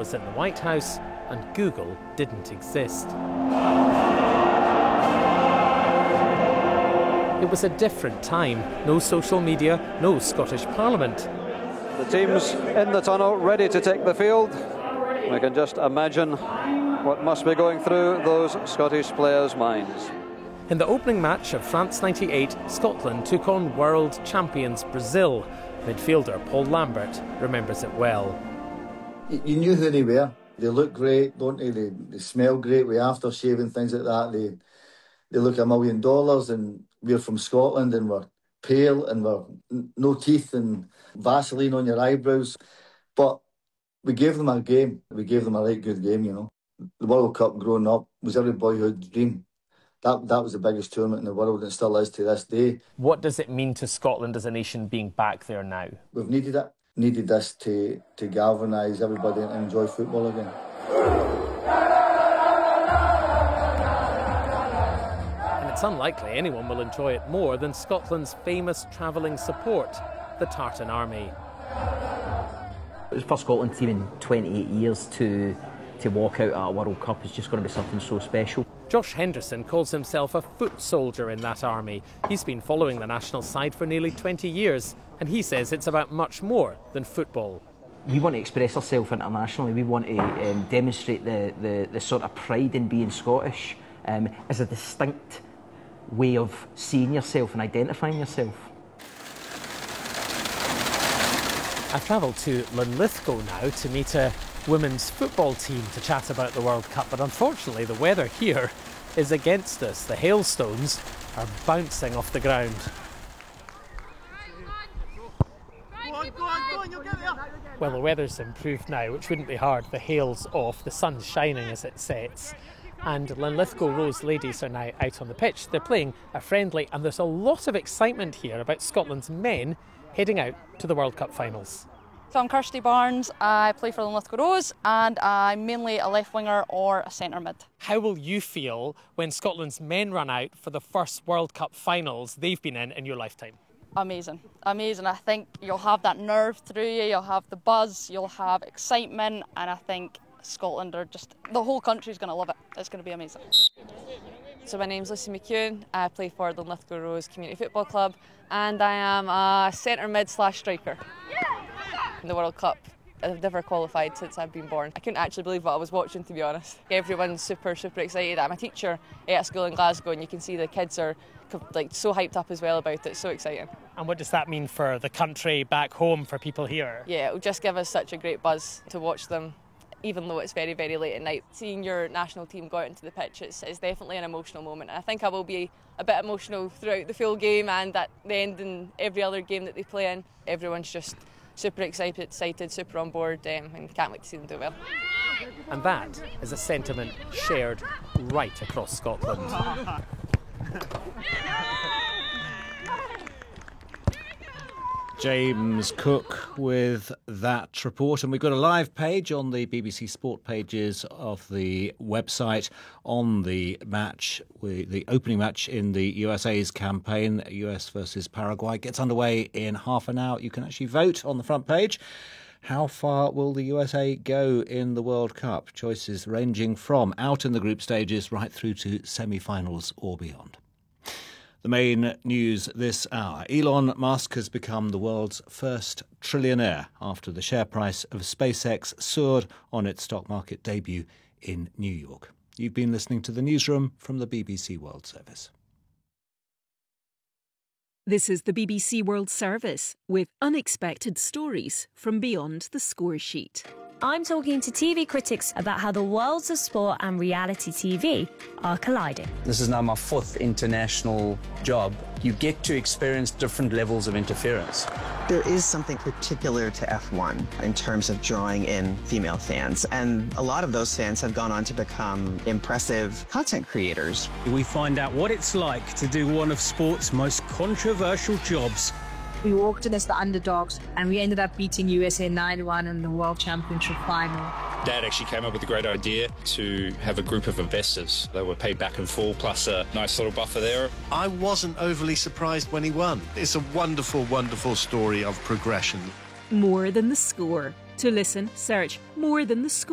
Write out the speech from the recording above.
was in the White House and Google didn't exist. It was a different time. No social media, no Scottish Parliament. The team's in the tunnel, ready to take the field. We can just imagine what must be going through those Scottish players' minds. In the opening match of France '98, Scotland took on world champions Brazil. Midfielder Paul Lambert remembers it well. You knew who they were. They look great, don't they? They smell great with aftershave and things like that. They look $1 million, and we're from Scotland and we're pale and we're no teeth and Vaseline on your eyebrows. But we gave them a game. We gave them a right good game, you know. The World Cup growing up was every boyhood dream. That was the biggest tournament in the world and it still is to this day. What does it mean to Scotland as a nation being back there now? We've needed it. Needed this to galvanise everybody and enjoy football again. And it's unlikely anyone will enjoy it more than Scotland's famous travelling support, the Tartan Army. It was the first Scotland team in 28 years to walk out at a World Cup is just going to be something so special. Josh Henderson calls himself a foot soldier in that army. He's been following the national side for nearly 20 years, and he says it's about much more than football. We want to express ourselves internationally. We want to demonstrate the sort of pride in being Scottish as a distinct way of seeing yourself and identifying yourself. I've travelled to Linlithgow now to meet a women's football team to chat about the World Cup, but unfortunately the weather here is against us. The hailstones are bouncing off the ground. Well, the weather's improved now, which wouldn't be hard. The hail's off, the sun's shining as it sets, and Linlithgow Rose ladies are now out on the pitch. They're playing a friendly, and there's a lot of excitement here about Scotland's men heading out to the World Cup finals. So I'm Kirsty Barnes, I play for Linlithgow Rose and I'm mainly a left winger or a centre mid. How will you feel when Scotland's men run out for the first World Cup finals they've been in your lifetime? Amazing. I think you'll have that nerve through you, you'll have the buzz, you'll have excitement, and I think Scotland are just, the whole country's going to love it. It's going to be amazing. So my name's Lucy McEwen, I play for the Linlithgow Rose Community Football Club and I am a centre mid / striker. In the World Cup, I've never qualified since I've been born. I couldn't actually believe what I was watching, to be honest. Everyone's super excited. I'm a teacher at a school in Glasgow and you can see the kids are so hyped up as well about it, so exciting. And what does that mean for the country back home, for people here? Yeah, it'll just give us such a great buzz to watch them, even though it's very late at night. Seeing your national team go out into the pitch is definitely an emotional moment, and I think I will be a bit emotional throughout the full game and at the end and every other game that they play in. Everyone's just super excited, super on board, and can't wait to see them do well. And that is a sentiment shared right across Scotland. James Cook with that report, and we've got a live page on the BBC Sport pages of the website on the match, the opening match in the USA's campaign. US versus Paraguay gets underway in half an hour. You can actually vote on the front page. How far will the USA go in the World Cup? Choices ranging from out in the group stages right through to semi-finals or beyond. The main news this hour. Elon Musk has become the world's first trillionaire after the share price of SpaceX soared on its stock market debut in New York. You've been listening to The Newsroom from the BBC World Service. This is the BBC World Service with unexpected stories from beyond the score sheet. I'm talking to TV critics about how the worlds of sport and reality TV are colliding. This is now my 4th international job. You get to experience different levels of interference. There is something particular to F1 in terms of drawing in female fans, and a lot of those fans have gone on to become impressive content creators. We find out what it's like to do one of sport's most controversial jobs. We walked in as the underdogs and we ended up beating USA 9-1 in the World Championship final. Dad actually came up with a great idea to have a group of investors. They were paid back in full, plus a nice little buffer there. I wasn't overly surprised when he won. It's a wonderful, wonderful story of progression. More Than the Score. To listen, search More Than the Score.